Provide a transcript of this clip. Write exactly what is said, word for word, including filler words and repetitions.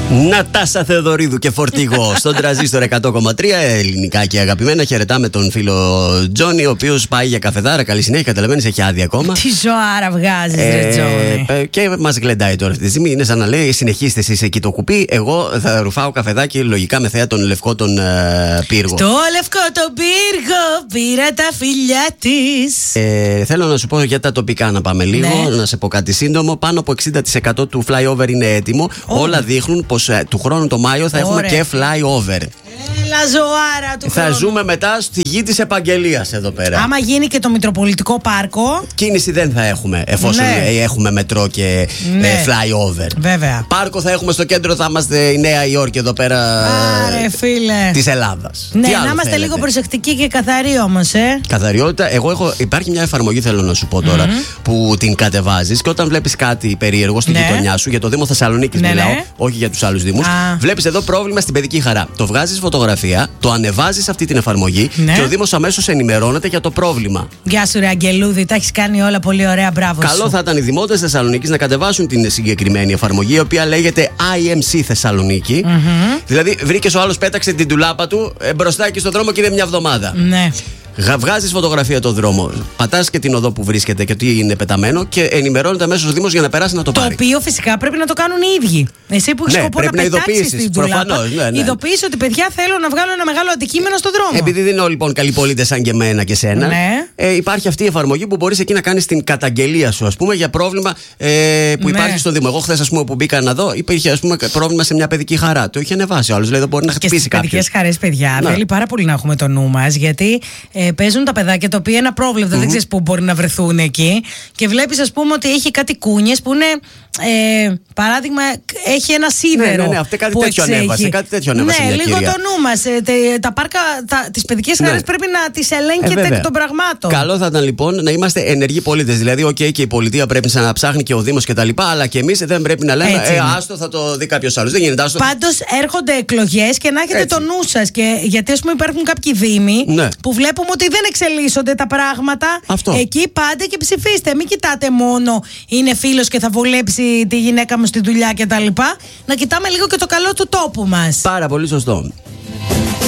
Νατάσα Θεοδωρίδου και φορτηγό στον Τραζίστορ εκατό κόμμα τρία. Ελληνικά και αγαπημένα. Χαιρετάμε τον φίλο Τζόνι, ο οποίος πάει για καφεδάρα. Καλή συνέχεια, καταλαβαίνεις, έχει άδεια ακόμα. Τι ζωάρα βγάζεις, ε, ρε Τζόνι. Ε, και μας γλεντάει τώρα αυτή τη στιγμή. Είναι σαν να λέει: συνεχίστε εσείς εκεί το κουπί. Εγώ θα ρουφάω καφεδάκι λογικά με θέα τον λευκό τον ε, πύργο. Στο λευκό τον πύργο πήρα τα φιλιά της. Ε, θέλω να σου πω για τα τοπικά να πάμε λίγο. Ναι. Να σε πω κάτι σύντομο. Πάνω από εξήντα τοις εκατό του flyover είναι έτοιμο. Oh. Όλα δείχνουν πως ε, του χρόνου το Μάιο θα έχουμε και flyover. Έλα ζωάρα του Θα χρόνου. Ζούμε μετά στη γη της επαγγελίας εδώ πέρα. Άμα γίνει και το Μητροπολιτικό Πάρκο, κίνηση δεν θα έχουμε, εφόσον ναι. έχουμε μετρό και ναι. ε, flyover. Βέβαια. Πάρκο θα έχουμε στο κέντρο, θα είμαστε η Νέα Υόρκη εδώ πέρα. Άρε φίλε. Της Ελλάδας. Ναι, να είμαστε θέλετε. λίγο προσεκτικοί και καθαροί όμως, ε. Καθαριότητα. Εγώ έχω, υπάρχει μια εφαρμογή, θέλω να σου πω τώρα, mm-hmm. που την κατεβάζεις και όταν βλέπεις κάτι περίεργο στη ναι. γειτονιά σου, για το Δήμο Θεσσαλονίκης ναι, μιλάω, ναι. όχι για τους άλλους Δήμους, βλέπεις εδώ πρόβλημα στην παιδική χαρά. Το βγάζεις φωτογραφία, το ανεβάζεις αυτή την εφαρμογή ναι. και ο Δήμος αμέσως ενημερώνεται για το πρόβλημα. Γεια σου, ρε Αγγελούδη, τα έχεις κάνει όλα πολύ ωραία, μπράβο. Καλό σου. θα ήταν οι δημότες Θεσσαλονίκης να κατεβάσουν την συγκεκριμένη εφαρμογή, η οποία λέγεται άι εμ σι Θεσσαλονίκη. Mm-hmm. Δηλαδή, βρήκε ο άλλος, πέταξε την τουλάπα του ε, μπροστά εκεί στον δρόμο και είναι μια εβδομάδα. Ναι. Βγάζεις φωτογραφία το δρόμο, πατάς και την οδό που βρίσκεται και τι είναι πεταμένο και ενημερώνεται αμέσως ο Δήμος για να περάσει να το πάρει. Το οποίο φυσικά πρέπει να το κάνουν οι ίδιοι. Εσύ που έχεις ναι, σκοπό να, να πετάξεις την τουλάπα, ναι, ναι. ειδοποιείς ότι παιδιά θέλω να βγάλω ένα μεγάλο αντικείμενο στον δρόμο. Επειδή δεν είναι όλοι λοιπόν καλοί πολίτες σαν και εμένα και σένα, ναι. ε, υπάρχει αυτή η εφαρμογή που μπορείς εκεί να κάνεις την καταγγελία σου, ας πούμε, για πρόβλημα ε, που ναι. υπάρχει στο Δήμο. Εγώ χθες, ας πούμε, που μπήκα να δω, υπήρχε ας πούμε, πρόβλημα σε μια παιδική χαρά. Το είχε ανεβάσει ο άλλος, λέει, μπορεί να χτυπήσει κάποιον. Παιδικές χαρές, παιδιά, θέλει πάρα πολύ να έχουμε το νου μας, γιατί ε, παίζουν τα παιδάκια τα οποία είναι απρόβλεπτα, mm-hmm. δεν ξέρεις πού μπορεί να βρεθούν εκεί. Και βλέπεις, ας πούμε, ότι έχει κάτι κούνιες που είναι. Ε, παράδειγμα, έχει ένα σίδερο. Ναι, ναι, ναι, αυτή κάτι τέτοιο ανέβασε. Κάτι τέτοιο ανέβασε. Ναι, μια λίγο κυρία. το νου μας. Ε, τε, τα πάρκα, τις παιδικές χαρές ναι. πρέπει να τις ελέγχετε εκ των πραγμάτων. Καλό θα ήταν λοιπόν να είμαστε ενεργοί πολίτες. Δηλαδή, οκ, okay, και η πολιτεία πρέπει να ψάχνει και ο Δήμος κτλ. Αλλά και εμείς δεν πρέπει να λέμε, ε, άστο θα το δει κάποιος άλλος. Δεν γίνεται άστο. Πάντως έρχονται εκλογές και να έχετε έτσι. Το νου σας. Γιατί, ας πούμε, υπάρχουν κάποιοι δήμοι ναι. που βλέπουμε ότι δεν εξελίσσονται τα πράγματα. Αυτό. Εκεί πάτε και ψηφίστε. Μην κοιτάτε μόνο είναι φίλος και θα βολέψει τη γυναίκα μου στη δουλειά κτλ. Να κοιτάμε λίγο και το καλό του τόπου μας. Πάρα πολύ σωστό.